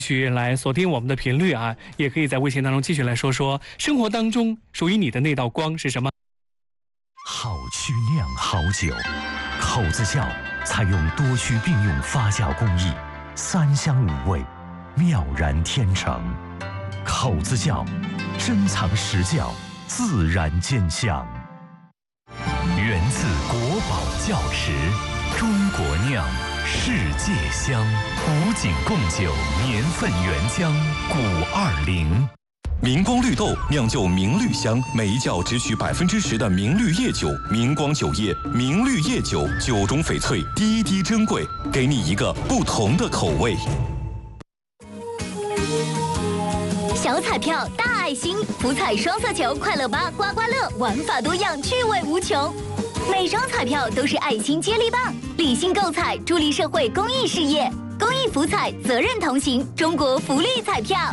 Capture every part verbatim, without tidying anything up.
去来锁定我们的频率啊，也可以在微信当中继续来说说生活当中属于你的那道光是什么。 好曲酿好酒，口子窖采用多区并用发酵工艺，三香五味，妙然天成。口子窖珍藏实窖，自然兼香。源自国宝窖池，中国酿，世界香。古井贡酒年份原浆古二零。 明光绿豆酿就明绿香，每一窖只取百分之十的明绿叶酒，明光酒业，明绿叶酒，酒中翡翠，滴滴珍贵，给你一个不同的口味。 小彩票大爱心，福彩双色球快乐吧刮刮乐，玩法多样，趣味无穷。每张彩票都是爱心接力棒，理性购彩，助力社会公益事业。公益福彩，责任同行，中国福利彩票。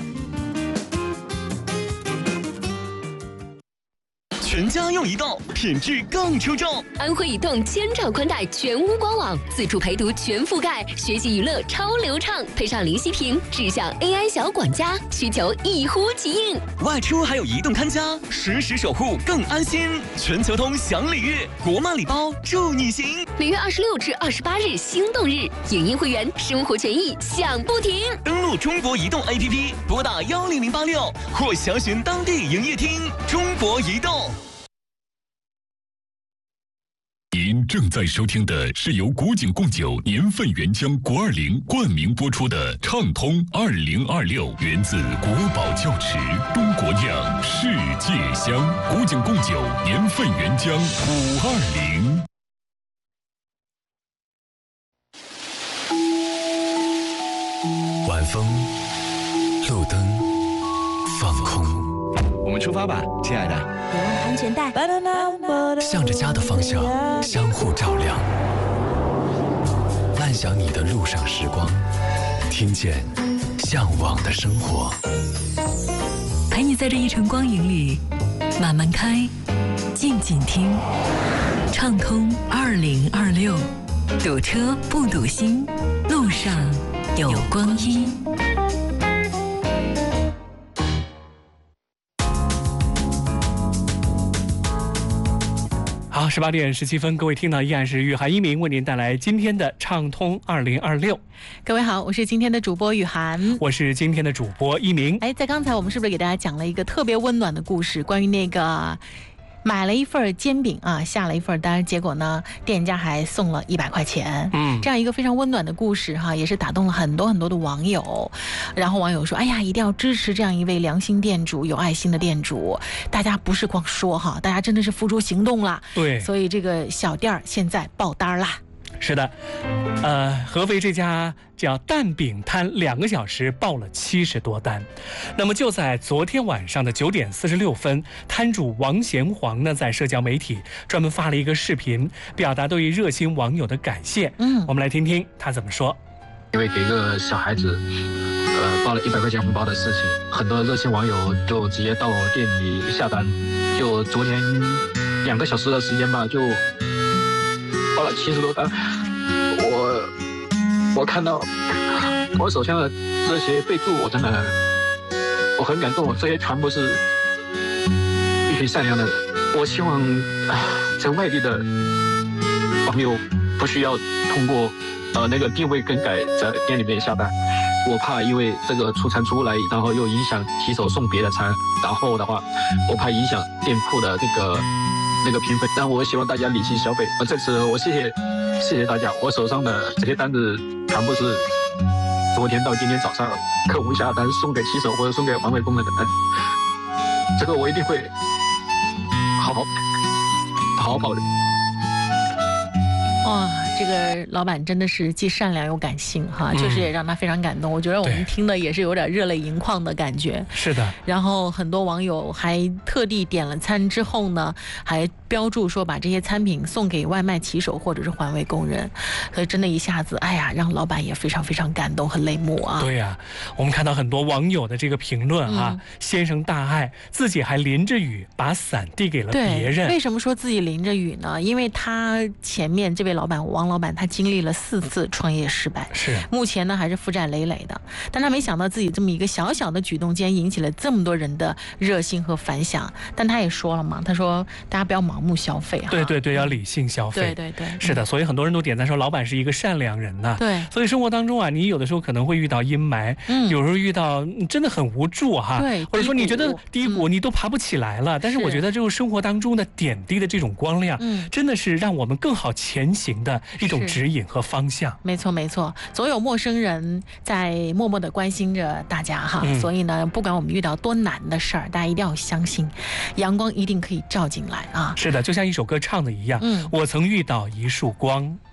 全家用移动，品质更出众。 安徽移动千兆宽带全屋官网，自助陪读全覆盖，学习娱乐超流畅，配上零息屏，智享 A I 小管家，需求一呼即应。 外出还有移动看家，实时守护更安心。全球通享礼遇，国漫礼包助你行。 每月二十六至二十八日心动日，影音会员生活权益享不停。 登录中国移动 A P P， 拨打幺零零八六或详询当地营业厅。中国移动。 您正在收听的是由古井贡酒年份原浆国二零冠名播出的《畅通二零二六》，源自国宝窖池，中国酿，世界香。古井贡酒年份原浆五二零。晚风，路灯，放空。 我们出发吧，亲爱的。 别忘了安全带。 向着家的方向相互照亮，慢享你的路上时光，听见向往的生活， 陪你在这一程光影里慢慢开，静静听。畅通二零二六，堵车不堵心，路上有光阴。 好，十八点十七分，各位听到依然是雨涵一鸣为您带来今天的畅通二零二六。 各位好，我是今天的主播雨涵， 我是今天的主播一鸣。 哎，在刚才我们是不是给大家讲了一个特别温暖的故事，关于那个买了一份煎饼啊，下了一份单，结果呢，店家还送了一百块钱。嗯，这样一个非常温暖的故事哈，也是打动了很多很多的网友。然后网友说：“哎呀，一定要支持这样一位良心店主、有爱心的店主。大家不是光说哈，大家真的是付诸行动了。 对， 所以这个小店现在爆单啦。” 是的，呃，合肥这家叫蛋饼摊，两个小时爆了七十多单。那么就在昨天晚上的九点四十六分，摊主王贤黄呢在社交媒体专门发了一个视频，表达对于热心网友的感谢。嗯，我们来听听他怎么说。 因为给个小孩子，呃，包了一百块钱红包的事情，很多热心网友就直接到我店里下单，就昨天两个小时的时间吧，就包了七十多单。我我看到我手上的这些备注，我真的我很感动，这些全部是一群善良的人。我希望在外地的网友不需要通过呃那个定位更改在店里面下单，我怕因为这个出餐出不来，然后又影响提手送别的餐，然后的话我怕影响店铺的那个那个评分。但我希望大家理性消费。呃，这次我谢谢谢谢大家，我手上的这些单子全部是昨天到今天早上客户下单送给骑手或者送给环卫工人的单，这个我一定会好好好好保留。 哇，这个老板真的是既善良又感性哈，确实也让他非常感动。我觉得我们听的也是有点热泪盈眶的感觉。 是的。 然后很多网友还特地点了餐之后呢，还标注说把这些餐品送给外卖骑手或者是环卫工人，所以真的一下子，哎呀，让老板也非常非常感动和泪目啊。 对呀、啊，我们看到很多网友的这个评论啊，嗯、先生大爱，自己还淋着雨把伞递给了别人。 为什么说自己淋着雨呢？因为他前面这位老板王老板，他经历了四次创业失败， 是目前呢还是负债累累的，但他没想到自己这么一个小小的举动，竟然引起了这么多人的热心和反响。但他也说了嘛，他说大家不要盲目消费啊， 对对对，要理性消费， 对对对， 是的，所以很多人都点赞说老板是一个善良人呐、啊。 对， 所以生活当中啊，你有的时候可能会遇到阴霾，嗯，有时候遇到真的很无助哈、啊， 对， 或者说你觉得低谷你都爬不起来了，嗯、但是我觉得这种生活当中的点滴的这种光亮，嗯，真的是让我们更好前行的一种指引和方向。 没错没错，总有陌生人在默默的关心着大家哈，嗯、所以呢，不管我们遇到多难的事儿，大家一定要相信，阳光一定可以照进来啊。 是的，就像一首歌唱的一样，嗯，我曾遇到一束光。